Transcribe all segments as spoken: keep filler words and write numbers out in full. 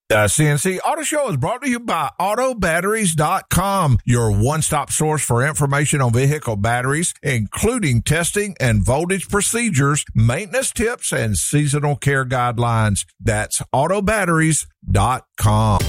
The C N C Auto Show is brought to you by auto batteries dot com, your one-stop source for information on vehicle batteries, including testing and voltage procedures, maintenance tips, and seasonal care guidelines. That's auto batteries dot com.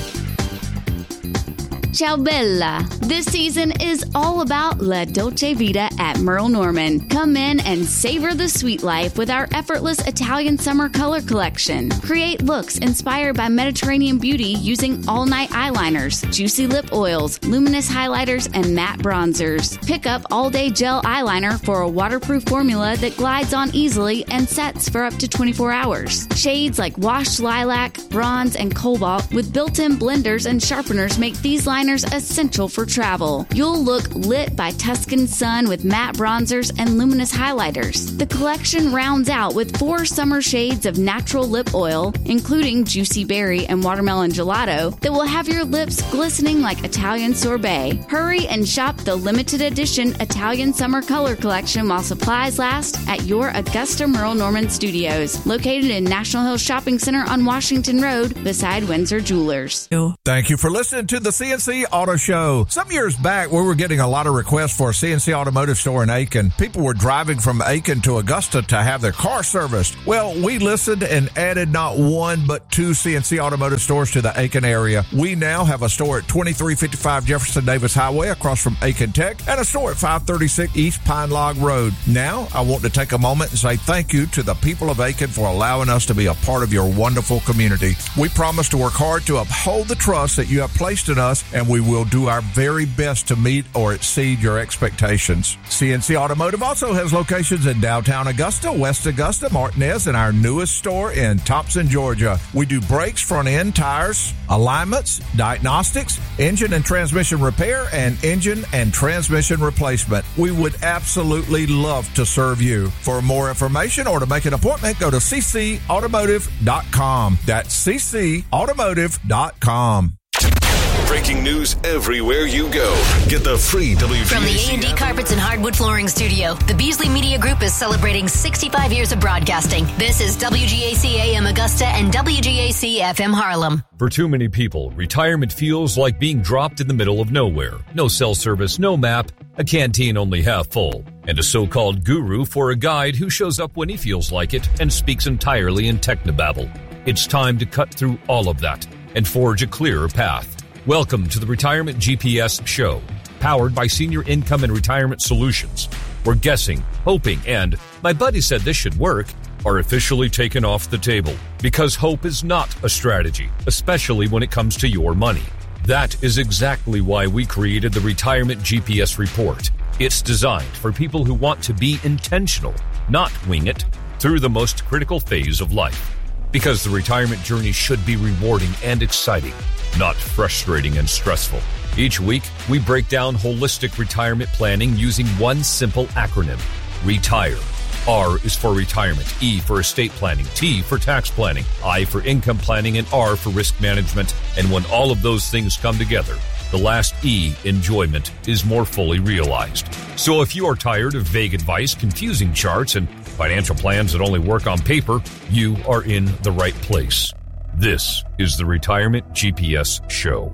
Ciao Bella. This season is all about La Dolce Vita at Merle Norman. Come in and savor the sweet life with our effortless Italian summer color collection. Create looks inspired by Mediterranean beauty using all-night eyeliners, juicy lip oils, luminous highlighters, and matte bronzers. Pick up all-day gel eyeliner for a waterproof formula that glides on easily and sets for up to twenty-four hours. Shades like washed lilac, bronze, and cobalt with built-in blenders and sharpeners make these liners essential for travel. You'll look lit by Tuscan sun with matte bronzers and luminous highlighters. The collection rounds out with four summer shades of natural lip oil, including juicy berry and watermelon gelato, that will have your lips glistening like Italian sorbet. Hurry and shop the limited edition Italian Summer Color Collection while supplies last at your Augusta Merle Norman Studios, located in National Hill Shopping Center on Washington Road beside Windsor Jewelers. Thank you for listening to the C N C Auto Show. Some years back, we were getting a lot of requests for a C N C Automotive store in Aiken. People were driving from Aiken to Augusta to have their car serviced. Well, we listened and added not one but two C N C Automotive stores to the Aiken area. We now have a store at twenty-three fifty-five Jefferson Davis Highway across from Aiken Tech and a store at five thirty-six East Pine Log Road. Now, I want to take a moment and say thank you to the people of Aiken for allowing us to be a part of your wonderful community. We promise to work hard to uphold the trust that you have placed in us, and we will do our very best to meet or exceed your expectations. C N C Automotive also has locations in downtown Augusta, West Augusta, Martinez, and our newest store in Thompson, Georgia. We do brakes, front end, tires, alignments, diagnostics, engine and transmission repair, and engine and transmission replacement. We would absolutely love to serve you. For more information or to make an appointment, go to c c automotive dot com. That's c c automotive dot com. Breaking news everywhere you go. Get the free W G A C From the A and D Carpets and Hardwood Flooring Studio, the Beasley Media Group is celebrating sixty-five years of broadcasting. This is W G A C A M Augusta and W G A C F M Harlem. For too many people, retirement feels like being dropped in the middle of nowhere. No cell service, no map, a canteen only half full, and a so-called guru for a guide who shows up when he feels like it and speaks entirely in technobabble. It's time to cut through all of that and forge a clearer path. Welcome to the Retirement G P S Show, powered by Senior Income and Retirement Solutions. We're guessing, hoping, and, my buddy said this should work, are officially taken off the table. Because hope is not a strategy, especially when it comes to your money. That is exactly why we created the Retirement G P S Report. It's designed for people who want to be intentional, not wing it, through the most critical phase of life. Because the retirement journey should be rewarding and exciting, not frustrating and stressful. Each week, we break down holistic retirement planning using one simple acronym, RETIRE. R is for retirement, E for estate planning, T for tax planning, I for income planning, and R for risk management. And when all of those things come together, the last E, enjoyment, is more fully realized. So if you are tired of vague advice, confusing charts, and financial plans that only work on paper, you are in the right place. This is the Retirement G P S Show.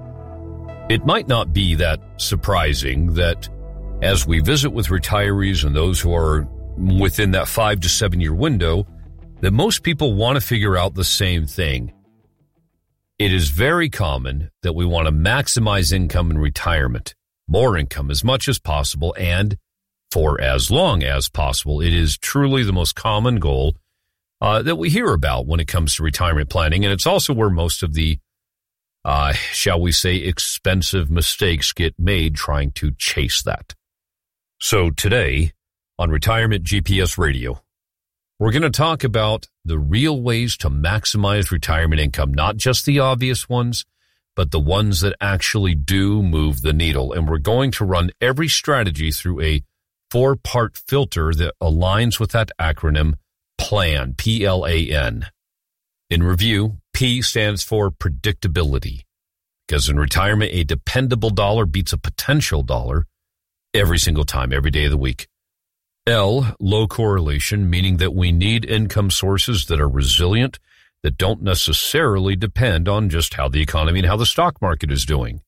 It might not be that surprising that as we visit with retirees and those who are within that five to seven year window, that most people want to figure out the same thing. It is very common that we want to maximize income in retirement, more income as much as possible, and for as long as possible. It is truly the most common goal uh, that we hear about when it comes to retirement planning, and it's also where most of the, uh, shall we say, expensive mistakes get made trying to chase that. So today, on Retirement G P S Radio, we're going to talk about the real ways to maximize retirement income, not just the obvious ones, but the ones that actually do move the needle. And we're going to run every strategy through a four-part filter that aligns with that acronym PLAN, P L A N. In review, P stands for predictability, because in retirement, a dependable dollar beats a potential dollar every single time, every day of the week. L, low correlation, meaning that we need income sources that are resilient, that don't necessarily depend on just how the economy and how the stock market is doing.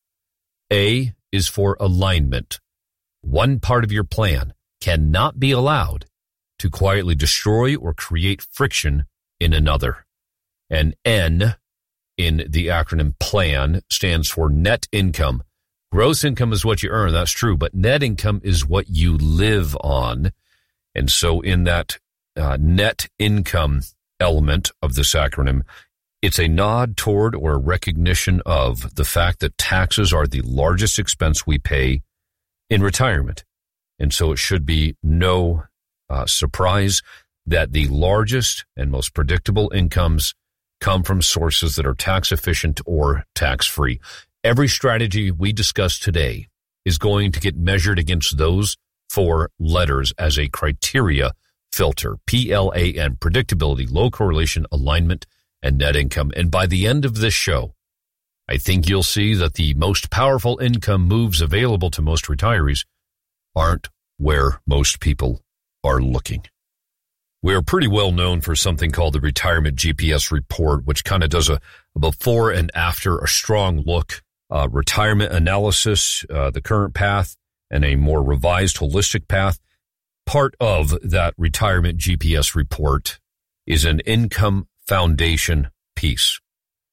A is for alignment. One part of your plan cannot be allowed to quietly destroy or create friction in another. And N in the acronym PLAN stands for net income. Gross income is what you earn, that's true, but net income is what you live on. And so in that uh, net income element of this acronym, it's a nod toward or a recognition of the fact that taxes are the largest expense we pay in retirement. And so it should be no uh, surprise that the largest and most predictable incomes come from sources that are tax efficient or tax free. Every strategy we discuss today is going to get measured against those four letters as a criteria filter. P L A N, predictability, low correlation, alignment, and net income. And by the end of this show, I think you'll see that the most powerful income moves available to most retirees aren't where most people are looking. We're pretty well known for something called the Retirement G P S report, which kind of does a, a before and after, a strong look, uh, retirement analysis, uh, the current path, and a more revised holistic path. Part of that Retirement G P S report is an income foundation piece.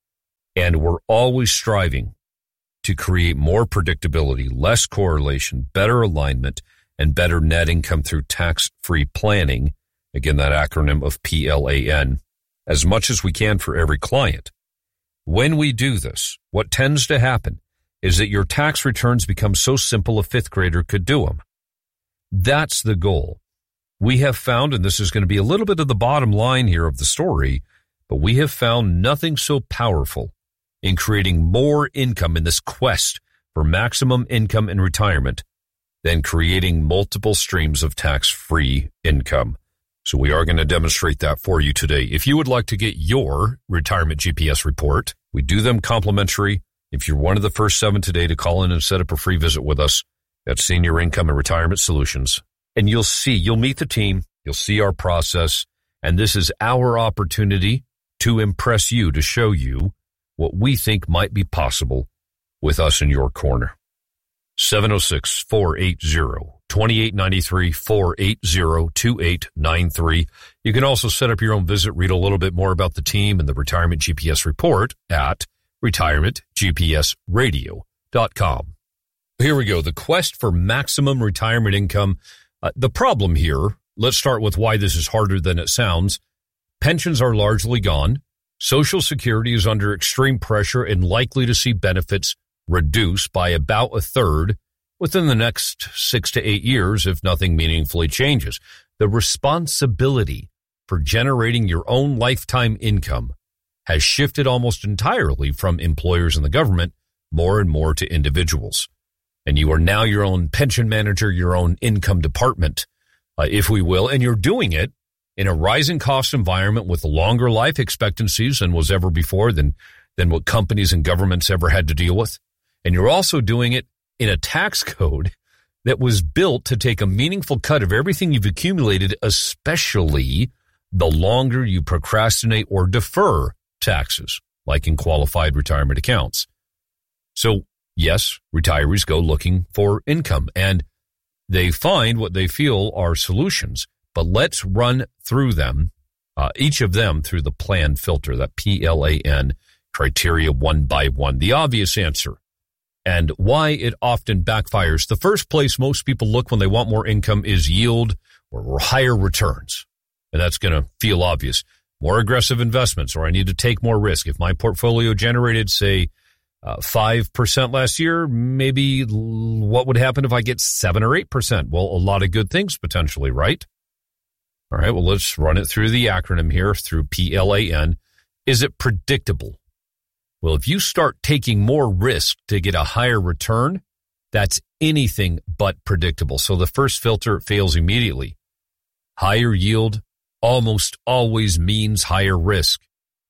And we're always striving to create more predictability, less correlation, better alignment, and better net income through tax-free planning. Again, that acronym of P L A N, as much as we can for every client. When we do this, what tends to happen is that your tax returns become so simple a fifth grader could do them. That's the goal. We have found, and this is going to be a little bit of the bottom line here of the story, but we have found nothing so powerful in creating more income in this quest for maximum income in retirement than creating multiple streams of tax-free income. So we are going to demonstrate that for you today. If you would like to get your Retirement G P S report, we do them complimentary. If you're one of the first seven today to call in and set up a free visit with us at Senior Income and Retirement Solutions, and you'll see, you'll meet the team, you'll see our process, and this is our opportunity to impress you, to show you what we think might be possible with us in your corner. seven oh six, four eight zero, two eight nine three, four eight zero, two eight nine three. You can also set up your own visit, read a little bit more about the team and the Retirement G P S report at retirement g p s radio dot com. Here we go. The quest for maximum retirement income. Uh, the problem here, let's start with why this is harder than it sounds. Pensions are largely gone. Social Security is under extreme pressure and likely to see benefits reduce by about a third within the next six to eight years if nothing meaningfully changes. The responsibility for generating your own lifetime income has shifted almost entirely from employers and the government more and more to individuals. And you are now your own pension manager, your own income department, uh, if we will, and you're doing it in a rising cost environment with longer life expectancies than was ever before, than, than what companies and governments ever had to deal with. And you're also doing it in a tax code that was built to take a meaningful cut of everything you've accumulated, especially the longer you procrastinate or defer taxes, like in qualified retirement accounts. So, yes, retirees go looking for income, and they find what they feel are solutions. But let's run through them, uh, each of them through the plan filter, that P L A N criteria one by one. The obvious answer and why it often backfires. The first place most people look when they want more income is yield or higher returns. And that's going to feel obvious. More aggressive investments, or I need to take more risk. If my portfolio generated, say, uh, five percent last year, maybe what would happen if I get seven or eight percent? Well, a lot of good things potentially, right? All right, well, let's run it through the acronym here, through P L A N. Is it predictable? Well, if you start taking more risk to get a higher return, that's anything but predictable. So the first filter fails immediately. Higher yield almost always means higher risk.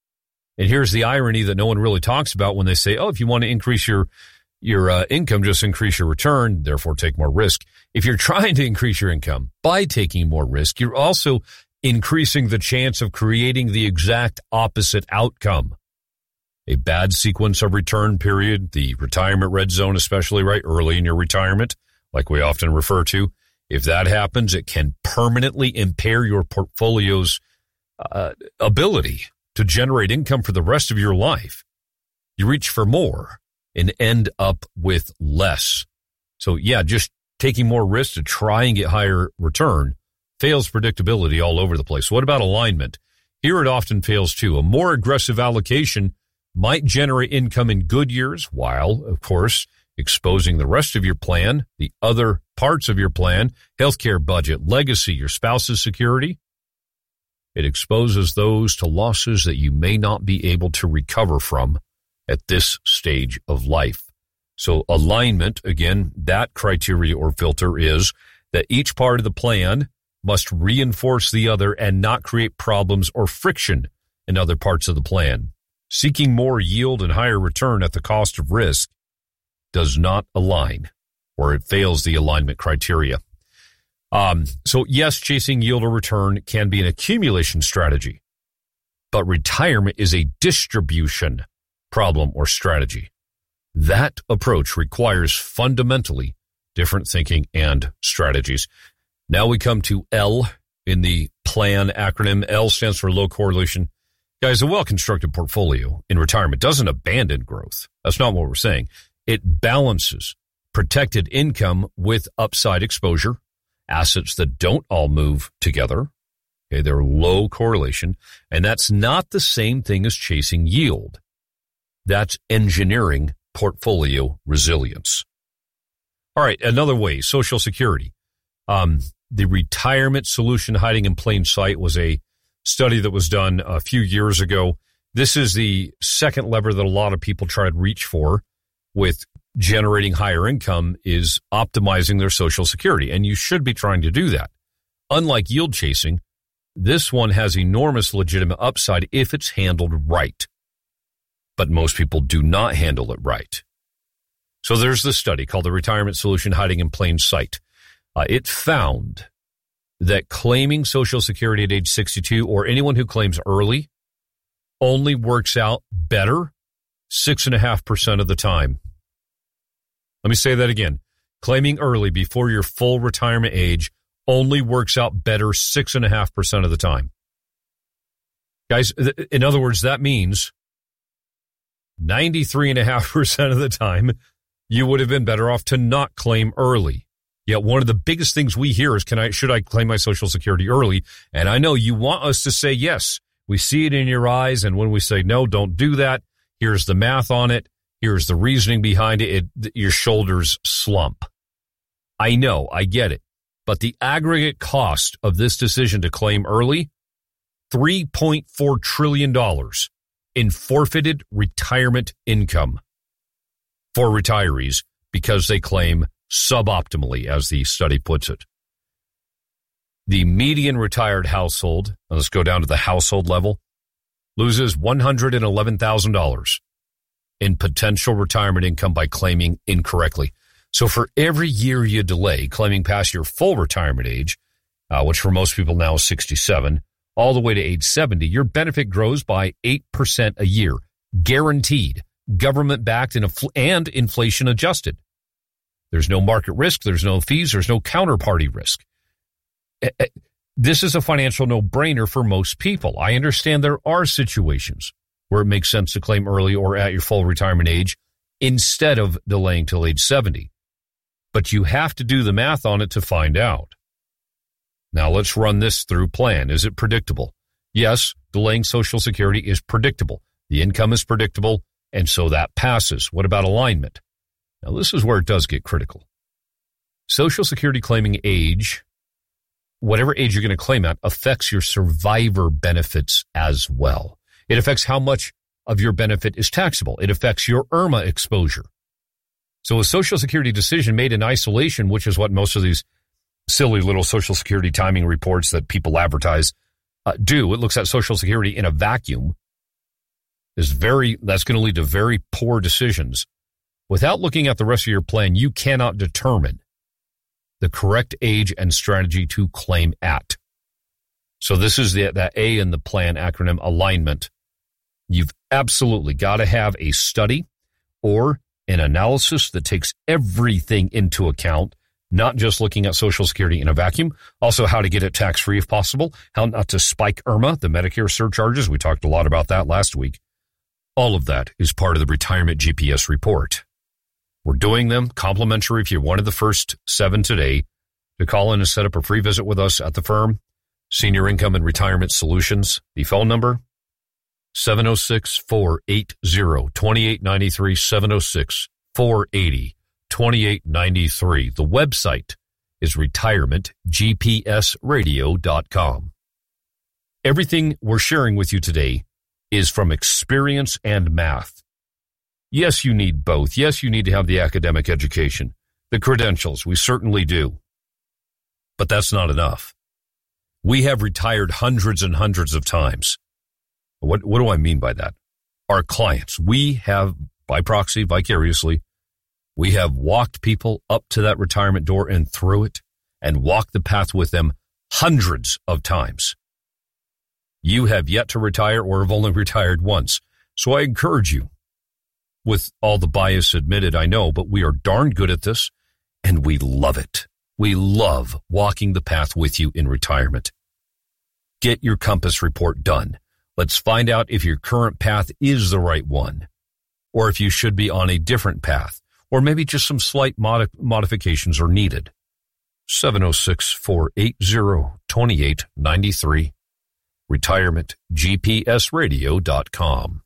And here's the irony that no one really talks about when they say, oh, if you want to increase your your uh, income, just increase your return, therefore take more risk. If you're trying to increase your income by taking more risk, you're also increasing the chance of creating the exact opposite outcome. A bad sequence of return period, the retirement red zone, especially right early in your retirement, like we often refer to. If that happens, it can permanently impair your portfolio's uh, ability to generate income for the rest of your life. You reach for more and end up with less. So yeah, just taking more risk to try and get higher return fails predictability all over the place. What about alignment? Here it often fails too. A more aggressive allocation might generate income in good years while, of course, exposing the rest of your plan, the other parts of your plan, healthcare budget, legacy, your spouse's security. It exposes those to losses that you may not be able to recover from at this stage of life. So alignment, again, that criteria or filter is that each part of the plan must reinforce the other and not create problems or friction in other parts of the plan. Seeking more yield and higher return at the cost of risk does not align, or it fails the alignment criteria. Um, so yes, chasing yield or return can be an accumulation strategy, but retirement is a distribution problem or strategy. That approach requires fundamentally different thinking and strategies. Now we come to L in the PLAN acronym. L stands for low correlation. Guys, a well-constructed portfolio in retirement doesn't abandon growth. That's not what we're saying. It balances protected income with upside exposure, assets that don't all move together. Okay, they're low correlation, and that's not the same thing as chasing yield. That's engineering portfolio resilience. All right, another way, Social Security. Um, the retirement solution hiding in plain sight was a study that was done a few years ago. This is the second lever that a lot of people try to reach for with generating higher income is optimizing their Social Security, and you should be trying to do that. Unlike yield chasing, this one has enormous legitimate upside if it's handled right. But most people do not handle it right. So there's this study called the Retirement Solution Hiding in Plain Sight. Uh, it found that claiming Social Security at age sixty-two or anyone who claims early only works out better six point five percent of the time. Let me say that again. Claiming early before your full retirement age only works out better six point five percent of the time. Guys, th- in other words, that means ninety-three point five percent of the time you would have been better off to not claim early. Yet one of the biggest things we hear is, can I, should I claim my Social Security early? And I know you want us to say yes. We see it in your eyes. And when we say, no, don't do that. Here's the math on it. Here's the reasoning behind it. it your shoulders slump. I know, I get it. But the aggregate cost of this decision to claim early, three point four trillion dollars in forfeited retirement income for retirees because they claim suboptimally, as the study puts it. The median retired household, let's go down to the household level, loses one hundred eleven thousand dollars in potential retirement income by claiming incorrectly. So for every year you delay claiming past your full retirement age, uh, which for most people now is sixty-seven, all the way to age seventy, your benefit grows by eight percent a year, guaranteed, government-backed and, infl- and inflation-adjusted. There's no market risk, there's no fees, there's no counterparty risk. This is a financial no-brainer for most people. I understand there are situations where it makes sense to claim early or at your full retirement age instead of delaying till age seventy. But you have to do the math on it to find out. Now let's run this through plan. Is it predictable? Yes, delaying Social Security is predictable. The income is predictable, and so that passes. What about alignment? Now this is where it does get critical. Social Security claiming age, whatever age you're going to claim at, affects your survivor benefits as well. It affects how much of your benefit is taxable. It affects your I R M A exposure. So a Social Security decision made in isolation, which is what most of these silly little Social Security timing reports that people advertise uh, do, it looks at Social Security in a vacuum, is very, that's going to lead to very poor decisions. Without looking at the rest of your plan, you cannot determine the correct age and strategy to claim at. So this is the, that A in the plan acronym, alignment. You've absolutely got to have a study or an analysis that takes everything into account, not just looking at Social Security in a vacuum, also how to get it tax-free if possible, how not to spike I R M A, the Medicare surcharges. We talked a lot about that last week. All of that is part of the Retirement G P S report. We're doing them complimentary if you're one of the first seven today to call in and set up a free visit with us at the firm, Senior Income and Retirement Solutions. The phone number, seven oh six, four eight zero, two eight nine three, seven oh six, four eight zero, two eight nine three. The website is retirement g p s radio dot com. Everything we're sharing with you today is from experience and math. Yes, you need both. Yes, you need to have the academic education, the credentials. We certainly do. But that's not enough. We have retired hundreds and hundreds of times. What, what do I mean by that? Our clients, we have, by proxy, vicariously, we have walked people up to that retirement door and through it and walked the path with them hundreds of times. You have yet to retire or have only retired once. So I encourage you, with all the bias admitted, I know, but we are darn good at this and we love it. We love walking the path with you in retirement. Get your Compass report done. Let's find out if your current path is the right one, or if you should be on a different path, or maybe just some slight mod- modifications are needed. seven oh six, four eight zero, two eight nine three, retirement g p s radio dot com.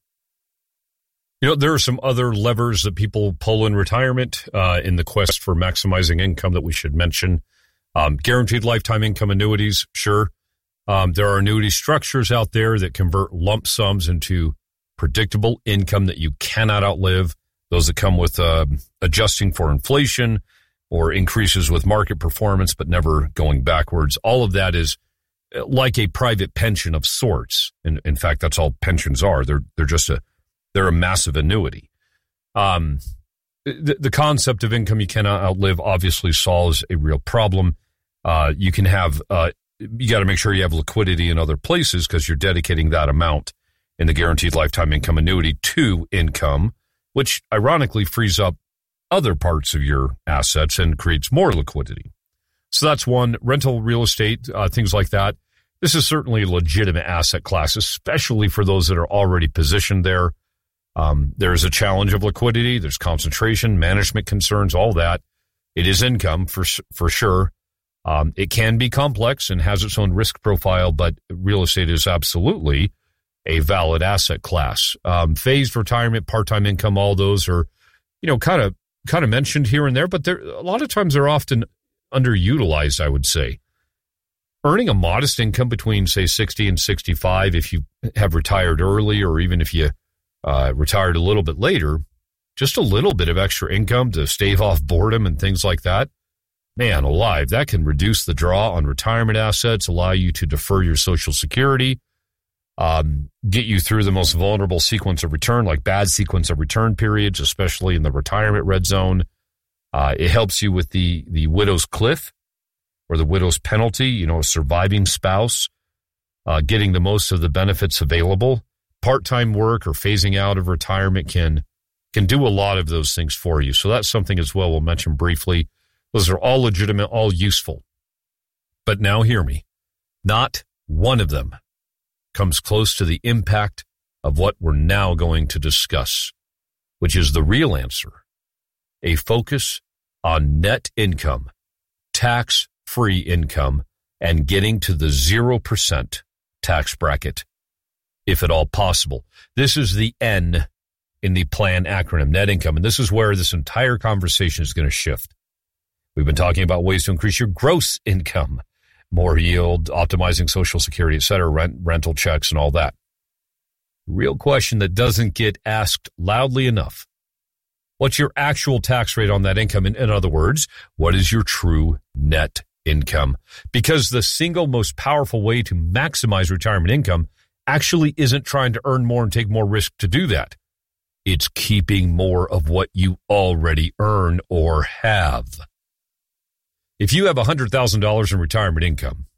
You know, there are some other levers that people pull in retirement uh, in the quest for maximizing income that we should mention. Um, guaranteed lifetime income annuities, sure. Um, there are annuity structures out there that convert lump sums into predictable income that you cannot outlive. Those that come with uh, adjusting for inflation or increases with market performance, but never going backwards. All of that is like a private pension of sorts. In, in fact, that's all pensions are. They're they're just a they're a massive annuity. Um, the, the concept of income you cannot outlive obviously solves a real problem. Uh, you can have uh, you got to make sure you have liquidity in other places because you're dedicating that amount in the guaranteed lifetime income annuity to income, which ironically frees up other parts of your assets and creates more liquidity. So that's one. Rental real estate, uh, things like that. This is certainly a legitimate asset class, especially for those that are already positioned there. Um, there's a challenge of liquidity. There's concentration, management concerns, all that. It is income for for sure. Um, it can be complex and has its own risk profile, but real estate is absolutely a valid asset class. Um, phased retirement, part-time income, all those are, you know, kind of kind of mentioned here and there, but they're a lot of times they're often underutilized, I would say. Earning a modest income between, say, sixty and sixty-five, if you have retired early or even if you uh, retired a little bit later, just a little bit of extra income to stave off boredom and things like that. Man alive, that can reduce the draw on retirement assets, allow you to defer your Social Security, um, get you through the most vulnerable sequence of return, like bad sequence of return periods, especially in the retirement red zone. Uh, it helps you with the, the widow's cliff or the widow's penalty, you know, a surviving spouse, uh, getting the most of the benefits available. Part-time work or phasing out of retirement can can do a lot of those things for you. So that's something as well we'll mention briefly. Those are all legitimate, all useful. But now hear me. Not one of them comes close to the impact of what we're now going to discuss, which is the real answer. A focus on net income, tax-free income, and getting to the zero percent tax bracket, if at all possible. This is the N in the plan acronym, net income, and this is where this entire conversation is going to shift. We've been talking about ways to increase your gross income, more yield, optimizing Social Security, et cetera, rent, rental checks, and all that. Real question that doesn't get asked loudly enough. What's your actual tax rate on that income? In, in other words, what is your true net income? Because the single most powerful way to maximize retirement income actually isn't trying to earn more and take more risk to do that. It's keeping more of what you already earn or have. If you have one hundred thousand dollars in retirement income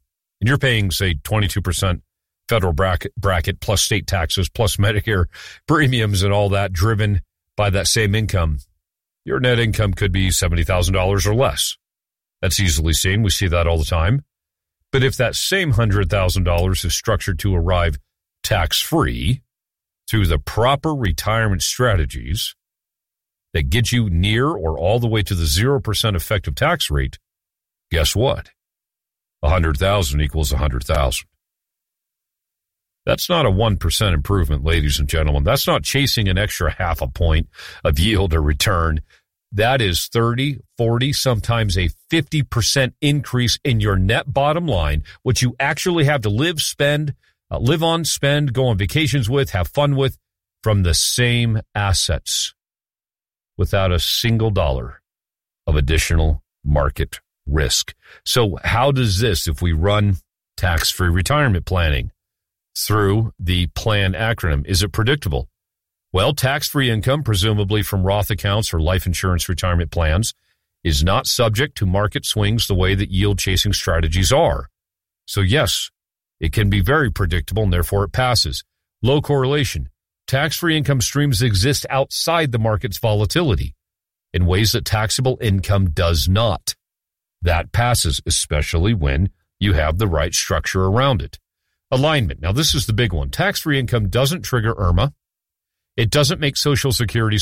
and you're paying, say, twenty-two percent federal bracket, bracket plus state taxes plus Medicare premiums and all that driven by that same income, your net income could be seventy thousand dollars or less. That's easily seen. We see that all the time. But if that same one hundred thousand dollars is structured to arrive tax-free through the proper retirement strategies that get you near or all the way to the zero percent effective tax rate, guess what? one hundred thousand equals one hundred thousand. That's not a one percent improvement, ladies and gentlemen. That's not chasing an extra half a point of yield or return. That is thirty, forty, sometimes a fifty percent increase in your net bottom line, what you actually have to live, spend, uh, live on, spend, go on vacations with, have fun with, from the same assets without a single dollar of additional market risk. So how does this, if we run tax-free retirement planning through the PLAN acronym, is it predictable? Well, tax-free income, presumably from Roth accounts or life insurance retirement plans, is not subject to market swings the way that yield-chasing strategies are. So yes, it can be very predictable and therefore it passes. Low correlation. Tax-free income streams exist outside the market's volatility in ways that taxable income does not. That passes, especially when you have the right structure around it. Alignment. Now, this is the big one. Tax-free income doesn't trigger I R M A. It doesn't make Social Security